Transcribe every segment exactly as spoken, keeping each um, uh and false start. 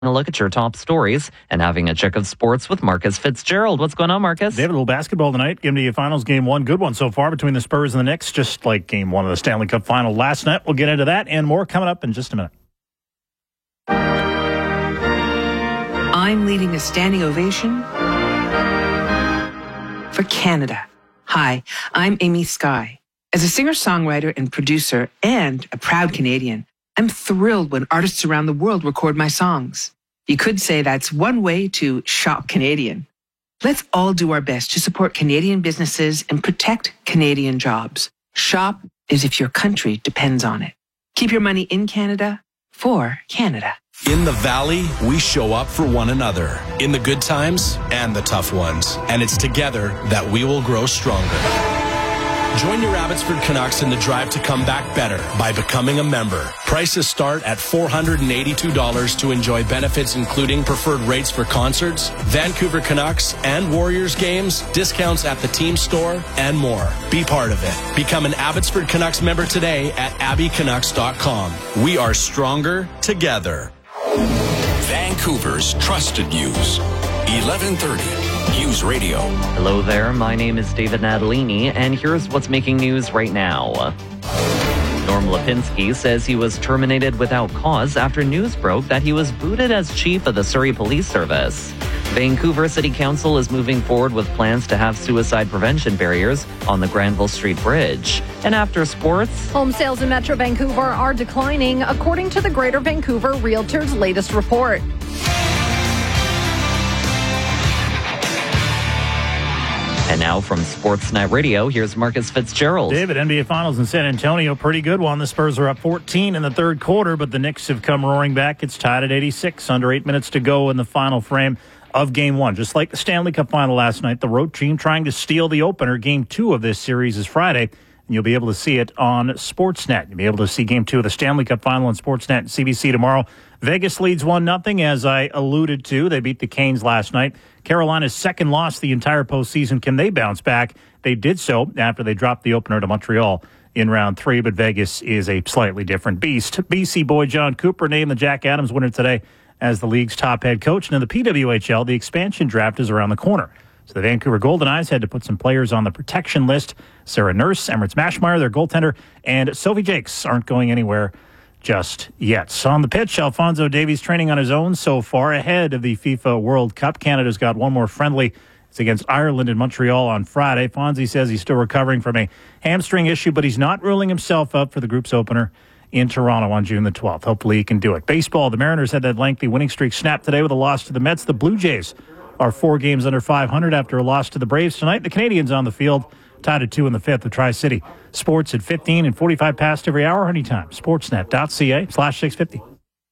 a look at your top stories and having a check of sports with Marcus Fitzgerald. What's going on, Marcus? They have a little basketball tonight. N B A Finals game one. Good one so far between the Spurs and the Knicks, just like game one of the Stanley Cup final last night. We'll get into that and more coming up in just a minute. I'm leading a standing ovation for Canada. Hi, I'm Amy Skye. As a singer-songwriter and producer and a proud Canadian, I'm thrilled when artists around the world record my songs. You could say that's one way to shop Canadian. Let's all do our best to support Canadian businesses and protect Canadian jobs. Shop as if your country depends on it. Keep your money in Canada for Canada. In the Valley, we show up for one another, in the good times and the tough ones. And it's together that we will grow stronger. Join your Abbotsford Canucks in the drive to come back better by becoming a member. Prices start at four hundred eighty-two dollars to enjoy benefits including preferred rates for concerts, Vancouver Canucks and Warriors games, discounts at the team store, and more. Be part of it. Become an Abbotsford Canucks member today at abbey canucks dot com. We are stronger together. Vancouver's trusted news. eleven thirty. News Radio. Hello there, my name is David Natalini, and here's what's making news right now. Norm Lipinski says he was terminated without cause after news broke that he was booted as chief of the Surrey Police Service. Vancouver City Council is moving forward with plans to have suicide prevention barriers on the Granville Street Bridge. And after sports, home sales in Metro Vancouver are declining, according to the Greater Vancouver Realtors' latest report. And now from Sportsnet Radio, here's Marcus Fitzgerald. David, N B A Finals in San Antonio, pretty good one. The Spurs are up fourteen in the third quarter, but the Knicks have come roaring back. It's tied at eighty-six, under eight minutes to go in the final frame of Game one. Just like the Stanley Cup final last night, the road team trying to steal the opener. Game two of this series is Friday, and you'll be able to see it on Sportsnet. You'll be able to see Game two of the Stanley Cup final on Sportsnet and C B C tomorrow. Vegas leads one nothing, as I alluded to. They beat the Canes last night. Carolina's second loss the entire postseason. Can they bounce back? They did so after they dropped the opener to Montreal in round three, but Vegas is a slightly different beast. B C boy John Cooper named the Jack Adams winner today as the league's top head coach. And in the P W H L, the expansion draft is around the corner. So the Vancouver Golden Knights had to put some players on the protection list. Sarah Nurse, Emirates Mashmeyer, their goaltender, and Sophie Jakes aren't going anywhere just yet. So on the pitch, Alphonso Davies training on his own so far ahead of the FIFA World Cup. Canada's got one more friendly. It's against Ireland in Montreal on Friday. Fonzie says he's still recovering from a hamstring issue, but he's not ruling himself up for the group's opener in Toronto on June the twelfth. Hopefully he can do it. Baseball, the Mariners had that lengthy winning streak snapped today with a loss to the Mets. The Blue Jays are four games under five hundred after a loss to the Braves tonight. The Canadians on the field tied at two in the fifth of Tri-City. Sports at fifteen and forty-five past every hour, anytime. Sportsnet.ca slash 650.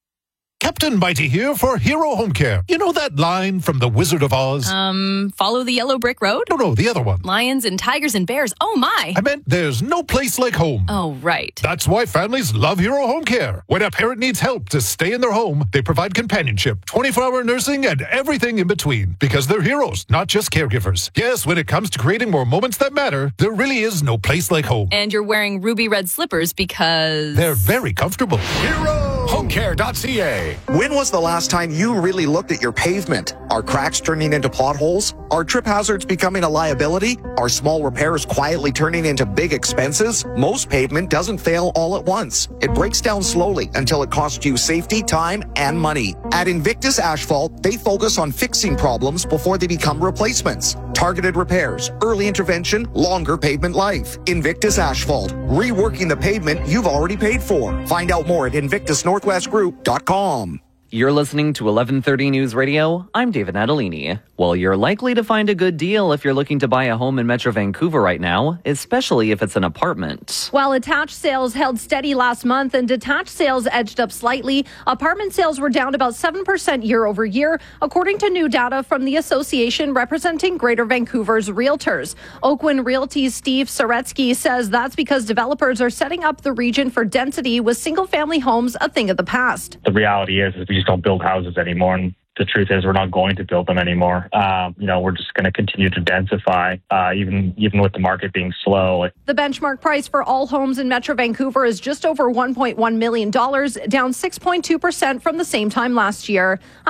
Captain Mighty here for Hero Home Care. You know that line from The Wizard of Oz? Um, follow the yellow brick road? No, no, the other one. Lions and tigers and bears. Oh, my. I meant there's no place like home. Oh, right. That's why families love Hero Home Care. When a parent needs help to stay in their home, they provide companionship, twenty-four hour nursing, and everything in between. Because they're heroes, not just caregivers. Yes, when it comes to creating more moments that matter, there really is no place like home. And you're wearing ruby red slippers because... they're very comfortable. Hero Home Care dot C A. When was the last time you really looked at your pavement? Are cracks turning into potholes? Are trip hazards becoming a liability? Are small repairs quietly turning into big expenses? Most pavement doesn't fail all at once. It breaks down slowly until it costs you safety, time, and money. At Invictus Asphalt, they focus on fixing problems before they become replacements. Targeted repairs, early intervention, longer pavement life. Invictus Asphalt, reworking the pavement you've already paid for. Find out more at invictus northwest group dot com. You're listening to eleven thirty News Radio. I'm David Natalini. Well, you're likely to find a good deal if you're looking to buy a home in Metro Vancouver right now, especially if it's an apartment. While attached sales held steady last month and detached sales edged up slightly, apartment sales were down about seven percent year over year, according to new data from the association representing Greater Vancouver's realtors. Oakwyn Realty's Steve Saretsky says that's because developers are setting up the region for density with single-family homes a thing of the past. The reality is, is we just don't build houses anymore. And the truth is, we're not going to build them anymore. Um, you know, we're just going to continue to densify, uh, even even with the market being slow. The benchmark price for all homes in Metro Vancouver is just over one point one million dollars, down six point two percent from the same time last year.